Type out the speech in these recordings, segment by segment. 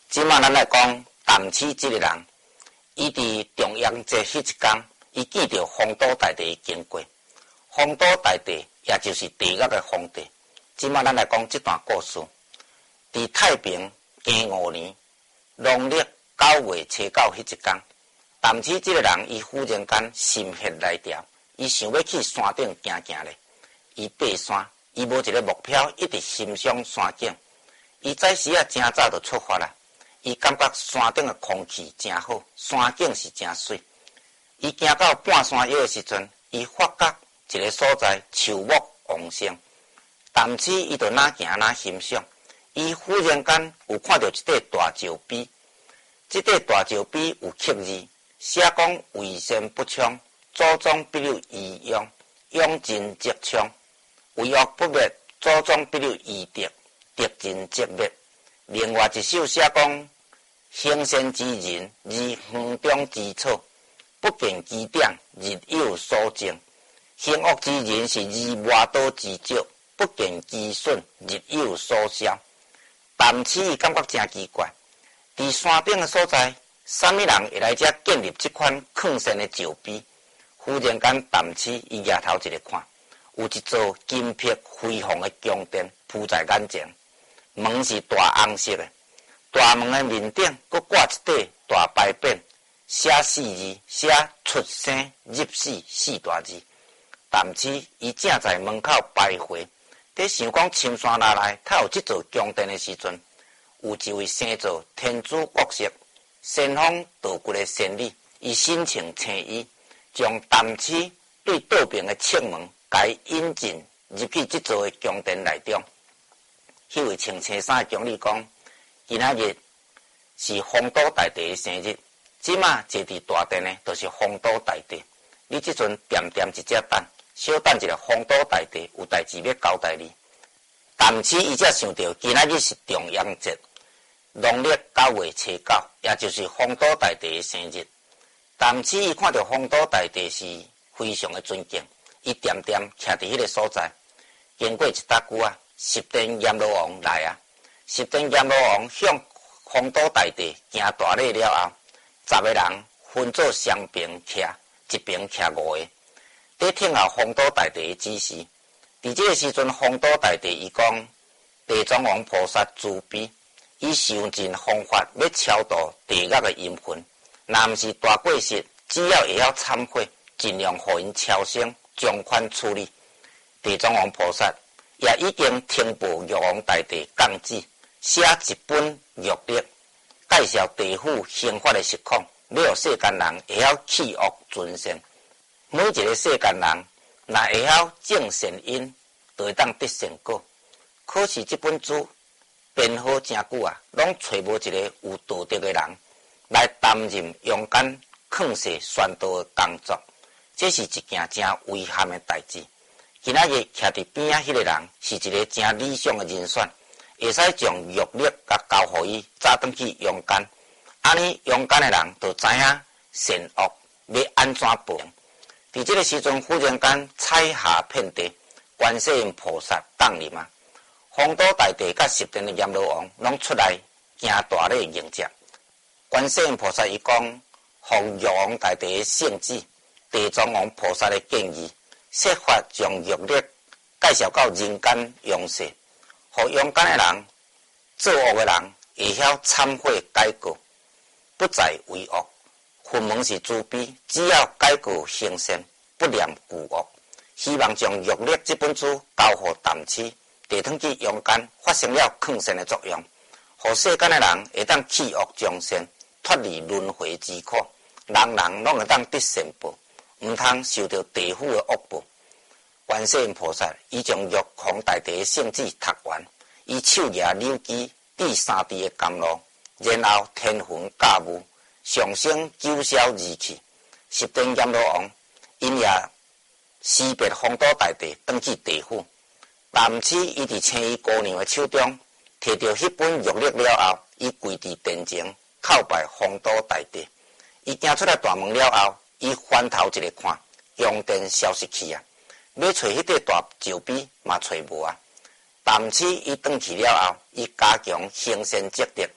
即马咱来讲淡市即个人，伊伫重阳节迄一天，伊见到丰都大帝经过。丰都大帝也就是地狱的皇帝。即马咱来讲这段故事。伫太平庚午年，农历9月初9迄一天，淡市即个人，伊忽然间心血来潮，伊想要去山顶行行咧。伊爬山，伊无一个目标，一直欣赏山景。伊早时啊，真早就出发啦。伊感觉山顶的空气真好，山景是真水。伊行到半山腰的时阵，伊发觉一个所在树木旺盛。淡市伊就哪行哪欣赏。伊忽然间有看到一块大石碑，这块大石碑有刻字，写讲为善不昌，祖宗必留遗用，用尽即昌；为恶不灭，祖宗必留遗德，德尽即灭。另外一首写讲行善之人，如园中之草，不见其点，日有所种；行恶之人是如外道之石，不见其损，日有所消。淡市伊感觉真奇怪，伫山顶的所在，啥物人会来遮建立这款抗善的石碑？忽然间，淡市伊抬头一个看，有一座金碧辉煌的宫殿铺在眼前，门是大红色的，大门的面顶佫挂一块大牌匾，写4字，写出生入死4大字。淡市伊正在门口徘徊。在想讲深山哪来，他有这座宫殿的时阵，有一位生做天子国色、仙风道骨的仙女，伊身穿青衣，将淡市对道边的侧门，甲伊引进入去这座的宫殿内中。迄位穿青衫的宫女讲：今仔日是丰都大帝的生日，即马坐伫大殿的，就是丰都大帝。你即阵点一只等。小等一下，丰都大帝有代志要交代你。淡市伊才想到，今仔日是重阳节，农历9月初9，也就是丰都大帝的生日。淡市伊看到丰都大帝是非常的尊敬，伊点徛伫迄个所在。经过一搭久啊，十殿阎罗王来啊，十殿阎罗王向丰都大帝行大礼了后，10个人分做双边徛，一边徛5个。在听候丰都大帝的指示，伫这个时阵，丰都大帝伊讲，地藏王菩萨慈悲，伊想尽方法要超度地狱的阴魂。若毋是大过失，只要会晓忏悔，尽量互因超生，将款处理。地藏王菩萨也已经听报玉皇大帝降旨，写一本玉历，介绍地府刑法的实况，要有世间人会晓弃恶存善。每一个世间人，若会晓种善因，就会当得善果。可是这本书编好真久啊，拢找无一个有道德的人来担任勇敢抗世宣导的工作，这是一件真遗憾的代志。今仔日徛伫边仔迄个人，是一个真理想的人选，会使将玉历甲交互伊，早转去勇敢。安尼勇敢的人，就知影善恶要安怎办。伫这个时阵，忽然间彩霞遍地，观世音菩萨降临啊！丰都大帝甲十殿的阎罗王拢出来行大礼迎接。观世音菩萨伊讲，奉玉皇大帝的圣旨，地藏王菩萨的建议，设法将玉历介绍到人间用世，互勇敢的人、作恶的人会晓忏悔改过，不再为恶。佛门是慈悲，只要改过行善，不念旧恶。希望将玉历这本书交予淡市，地转去勇敢发生了抗善的作用，互世间的人会当弃恶从善，脱离轮回之苦，人人拢会当得善报，毋通受到地府的恶报。观世音菩萨伊将玉皇大帝的圣旨读完，伊手拿柳枝递3支的甘露，然后天魂驾雾。上升九霄而去，十殿阎罗王因也识别丰都大帝，转去地府。淡市伊伫青衣姑娘的手中摕到迄本玉历了后，伊跪伫殿前叩拜丰都大帝。伊行出来大门了后，伊翻头一个看，宫殿消失去啊！要找迄块大石碑嘛找无啊！淡市伊转去了后，伊加强行善积德。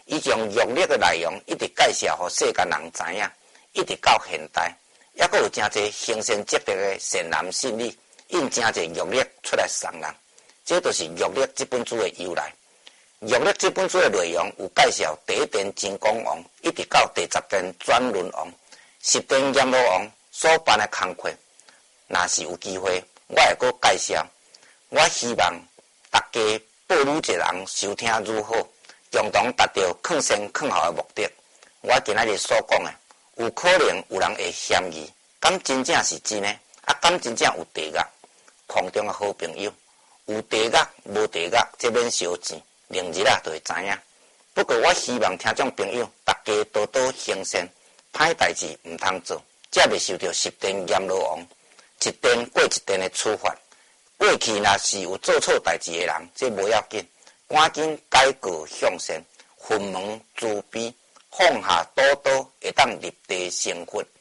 伊将玉历的内容一直介绍互世间人知影，一直到现代，还佫有真侪行善积德的善男信女，印真侪玉历出来送人。这就是玉历这本书的由来。玉历这本书的内容有介绍第一殿真光王，一直到第10殿转轮王、10殿阎罗王所办的工课。若是有机会，我会佫介绍。我希望大家报愈一个人收听愈好，共同达到更善更好的目的。我今仔日所讲的，有可能有人会嫌疑，敢真正是真的？敢真正有地狱？空中的好朋友，有地狱无地狱，这免烧钱，明日就会知影。不过我希望听众朋友大家多多行善，歹代志唔通做，才袂受到10殿阎罗王一殿过一殿的处罚。过去若是有做错代志的人，这无要紧，赶紧改过向善，分门慈悲，放下刀刀，会当立地成佛。